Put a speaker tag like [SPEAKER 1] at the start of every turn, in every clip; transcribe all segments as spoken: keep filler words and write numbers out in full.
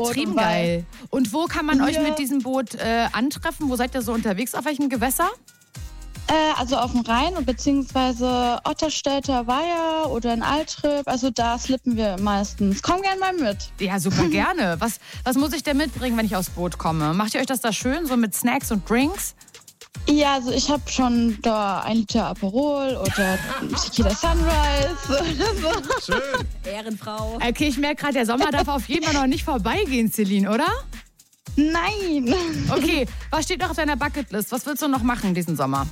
[SPEAKER 1] Extrem geil. Und wo kann man ja. euch mit diesem Boot äh, antreffen? Wo seid ihr so unterwegs? Auf welchem Gewässer?
[SPEAKER 2] Äh, also auf dem Rhein, beziehungsweise Otterstädter Weiher oder in Altrip. Also da slippen wir meistens. Komm gern mal mit.
[SPEAKER 1] Ja, super gerne. Was, was muss ich denn mitbringen, wenn ich aufs Boot komme? Macht ihr euch das da schön, so mit Snacks und Drinks?
[SPEAKER 2] Ja, also ich habe schon da ein Liter Aperol oder Tequila Sunrise oder so.
[SPEAKER 3] Schön.
[SPEAKER 4] Ehrenfrau.
[SPEAKER 1] Okay, ich merke gerade, der Sommer darf auf jeden Fall noch nicht vorbeigehen, Celine, oder?
[SPEAKER 2] Nein.
[SPEAKER 1] Okay, was steht noch auf deiner Bucketlist? Was willst du noch machen diesen Sommer?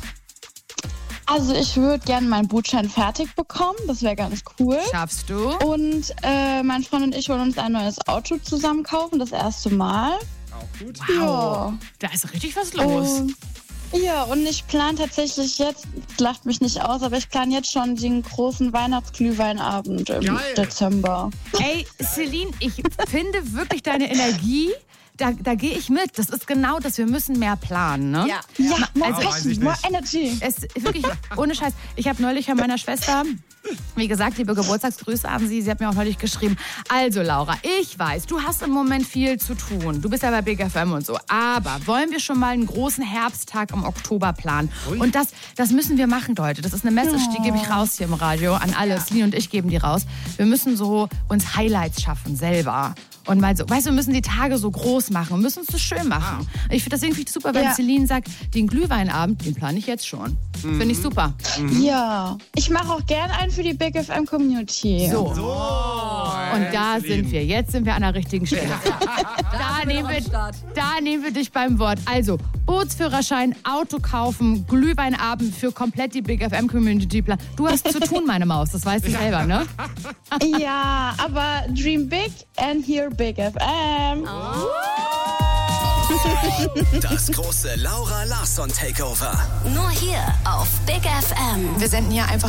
[SPEAKER 2] Also ich würde gerne meinen Bootschein fertig bekommen. Das wäre ganz cool.
[SPEAKER 1] Schaffst du?
[SPEAKER 2] Und äh, mein Freund und ich wollen uns ein neues Auto zusammen kaufen, das erste Mal.
[SPEAKER 3] Auch gut.
[SPEAKER 1] Wow,
[SPEAKER 2] Ja.
[SPEAKER 1] Da ist richtig was los.
[SPEAKER 2] Und, ja, und ich plane tatsächlich jetzt, lacht mich nicht aus, aber ich plane jetzt schon den großen Weihnachtsglühweinabend im
[SPEAKER 3] Geil.
[SPEAKER 2] Dezember.
[SPEAKER 1] Ey, Celine, ich finde wirklich deine Energie, da, da gehe ich mit. Das ist genau das, wir müssen mehr planen, ne?
[SPEAKER 4] Ja.
[SPEAKER 2] Ja, more
[SPEAKER 1] Also,
[SPEAKER 3] weiß ich
[SPEAKER 2] passion, more
[SPEAKER 3] nicht.
[SPEAKER 2] energy.
[SPEAKER 1] Es wirklich, ohne Scheiß. Ich habe neulich von meiner Schwester, wie gesagt, liebe Geburtstagsgrüße an sie. Sie hat mir auch neulich geschrieben. Also Laura, ich weiß, du hast im Moment viel zu tun. Du bist ja bei Big F M und so. Aber wollen wir schon mal einen großen Herbsttag im Oktober planen?
[SPEAKER 3] Ui.
[SPEAKER 1] Und das, das müssen wir machen, Leute. Das ist eine Message, die gebe ich raus hier im Radio an alle. Celine und ich geben die raus. Wir müssen so uns Highlights schaffen, selber. Und mal so, weißt du, wir müssen die Tage so groß machen und müssen es so schön machen. Ich finde das irgendwie super, wenn
[SPEAKER 2] Ja.
[SPEAKER 1] Celine sagt, den Glühweinabend, den plane ich jetzt schon. Finde ich super.
[SPEAKER 2] Ja, ich mache auch gerne einen für die Big F M Community.
[SPEAKER 1] So.
[SPEAKER 3] So.
[SPEAKER 1] Und da sind wir. Jetzt sind wir an der richtigen Stelle. Da,
[SPEAKER 4] sind wir
[SPEAKER 1] nehmen
[SPEAKER 4] am
[SPEAKER 1] wir,
[SPEAKER 4] Start.
[SPEAKER 1] da nehmen wir dich beim Wort. Also, Bootsführerschein, Auto kaufen, Glühweinabend für komplett die Big F M Community. Du hast zu tun, meine Maus. Das weißt du selber, ne?
[SPEAKER 2] Ja, aber dream big and hear Big F M.
[SPEAKER 5] Das große Laura Larsson Takeover.
[SPEAKER 6] Nur hier auf Big F M.
[SPEAKER 1] Wir senden hier einfach